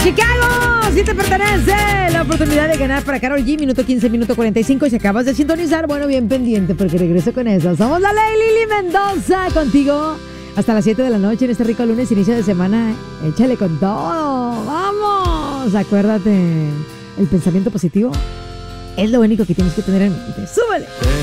Chicago, si te pertenece la oportunidad de ganar para Karol G, minuto 15, minuto 45. Y si acabas de sintonizar, bueno, bien pendiente porque regreso con eso. Somos la Ley Lili Mendoza contigo hasta las 7 de la noche en este rico lunes, inicio de semana. Échale con todo, vamos. Acuérdate, el pensamiento positivo es lo único que tienes que tener en mente. ¡Súbele!